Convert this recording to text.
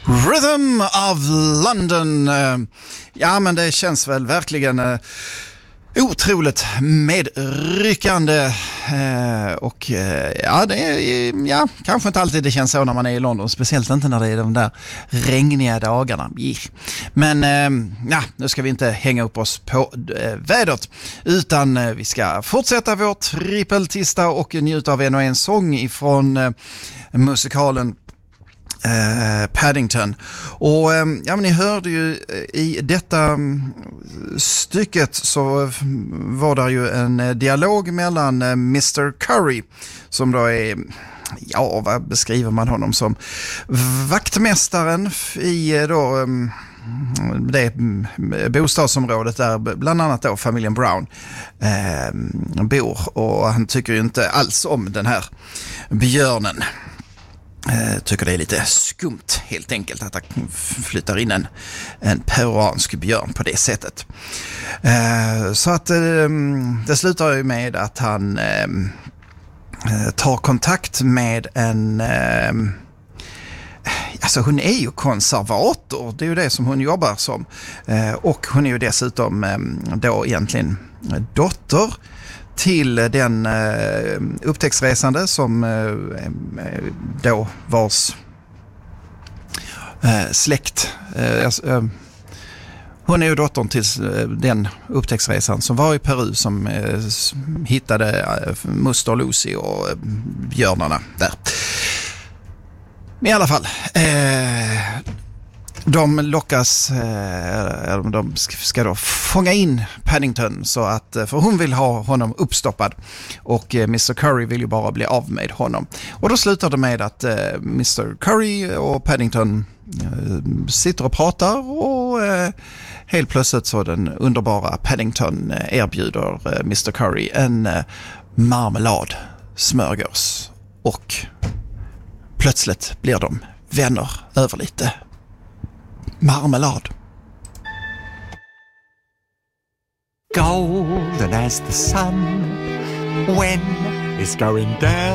Rhythm of London. Ja, men det känns väl verkligen otroligt medryckande. Och ja, det är kanske inte alltid det känns så när man är i London. Speciellt inte när det är de där regniga dagarna. Men ja, nu ska vi inte hänga upp oss på vädret. Utan vi ska fortsätta vår trippeltista och njuta av ännu en sång ifrån musikalen Paddington. Och ja, men ni hörde ju i detta stycket så var det ju en dialog mellan Mr. Curry, som då är, ja, vad beskriver man honom som, vaktmästaren i då det bostadsområdet där bland annat då familjen Brown bor, och han tycker ju inte alls om den här björnen. Tycker det är lite skumt helt enkelt att han flyttar in en peruansk björn på det sättet. Så att det slutar ju med att han tar kontakt med en... Alltså hon är ju konservator, det är ju det som hon jobbar som. Och hon är ju dessutom då egentligen dotter till den upptäcktsresande som då vars släkt... hon är ju dottern till den upptäcktsresan som var i Peru, som hittade Muster Lucy och björnarna där. Men i alla fall... de lockas, de ska då fånga in Paddington, så att, för hon vill ha honom uppstoppad och Mr. Curry vill ju bara bli av med honom. Och då slutar det med att Mr. Curry och Paddington sitter och pratar, och helt plötsligt så den underbara Paddington erbjuder Mr. Curry en marmelad smörgås, och plötsligt blir de vänner över lite marmelad. Golden as the sun when it's going down.